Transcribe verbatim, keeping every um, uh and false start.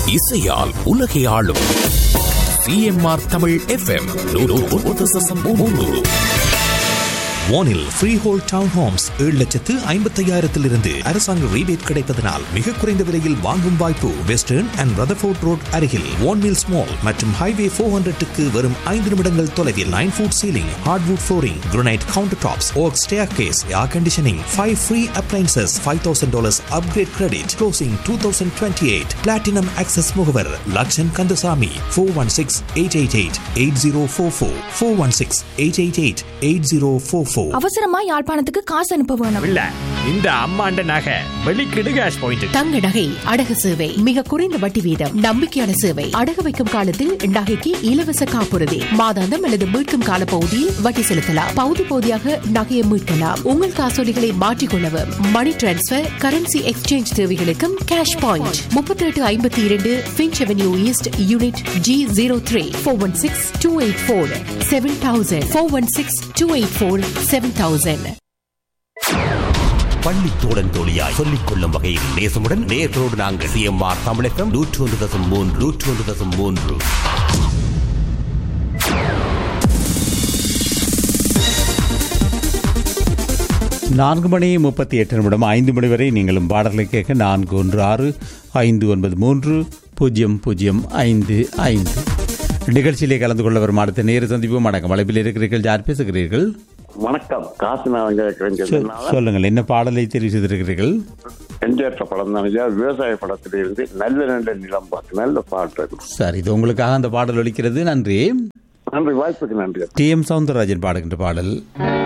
இசையால் உலகை ஆளும் சிஎம்ஆர் தமிழ் எஃப்எம் வானில் ஃப்ரீ ஹோல் டவுன் ஹோம்ஸ் ஏழு லட்சத்து ஐம்பத்தையாயிரத்திலிருந்து அரசாங்க ரீபேட் கிடைப்பதனால் மிக குறைந்த விலையில் வாங்கும் வாய்ப்பு. வெஸ்டர்ன் அண்ட் ரதர்ஃபோர்ட் ரோட் அருகில் வான் மில்ஸ் மால் மற்றும் ஹைவே ஃபோர் ஹண்ட்ரட்டுக்கு வரும் ஐந்து நிமிடங்கள் தொலைவில் nine food ceiling, hardwood flooring, granite counter tops, okay stair case, air conditioning, five free appliances, five thousand dollars upgrade credit, closing two thousand twenty eight. Platinum access முகவர் Lakshan Kandasamy. Four one six eight eight eight eight zero four four four one six eight eight eight eight zero four four. அவசரமா யாழ்ப்பாணத்துக்கு காசு அனுப்ப வேணும். இல்ல, இந்த அம்மாண்ட நகை வெளிக்கிடு கேஷ் பாயிண்ட். தங்க நகை அடகு சேவை மிக குறைந்த வட்டி வீதம், நம்பிக்கையான சேவை. அடகு வைக்கும் காலத்தில் நகைக்கு இலவச காப்புறுதி, மாதாந்தம் அல்லது மீட்கும் கால பகுதியில் வட்டி செலுத்தலாம். பகுதி பகுதியாக நகையை மீட்கலாம். உங்கள் காசோலிகளை மாற்றிக்கொள்ளவும், மணி டிரான்ஸ்பர், கரன்சி எக்ஸ்சேஞ்ச் தேவைகளுக்கும் கேஷ் பாயிண்ட். முப்பத்தி எட்டு ஐம்பத்தி இரண்டு pinch avenue east unit G zero three. Four one six two eight four seven thousand. Four one six two eight four seven thousand. பள்ளி தோழன் தோழியாய் சொல்லிக் கொள்ளும் வகையில் நேசமுடன் நேர்களோடு நாங்கள் சிஎம்ஆர் தமிழகம் நூற்று ஒன்று தசம் மூன்று நூற்று ஒன்று தசம் மூன்று. நான்கு மணி முப்பத்தி எட்டு நிமிடம் ஐந்து மணி வரை நீங்களும் பாடல்களை கேட்க நான்கு ஒன்று ஆறு ஐந்து ஒன்பது மூன்று பூஜ்ஜியம் பூஜ்ஜியம் ஐந்து ஐந்து. நிகழ்ச்சியிலே கலந்து கொள்ள வரும் அடுத்த நேரு சந்திப்பு. வணக்கம், அழைப்பில் இருக்கிறீர்கள், யார் பேசுகிறீர்கள்? வணக்கம், காசு. சொல்லுங்கள், என்ன பாடலை தெரிவு செய்திருக்கிறீர்கள்? என்ஜேற்ற படம் தான், விவசாய படத்திலிருந்து நல்ல நல்ல நிலம் பார்த்து நல்ல பாட்டு. சரி, இது உங்களுக்காக அந்த பாடல் ஒலிக்கிறது. நன்றி. நன்றி, வாய்ப்புக்கு நன்றி. டி எம் சவுந்தரராஜன் பாடுகின்ற பாடல்.